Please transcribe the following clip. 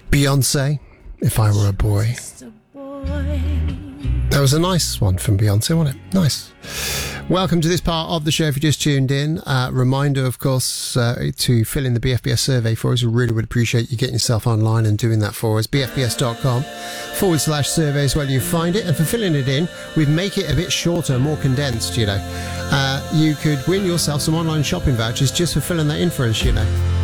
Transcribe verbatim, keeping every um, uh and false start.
Beyonce, If I Were a Boy. That was a nice one from Beyonce, wasn't it? Nice. Welcome to this part of the show if you just tuned in. Uh, reminder, of course, uh, to fill in the B F B S survey for us. We really would appreciate you getting yourself online and doing that for us. b f b s dot com forward slash survey is where you find it. And for filling it in, we make it a bit shorter, more condensed, you know. Uh, you could win yourself some online shopping vouchers just for filling that in for us, you know.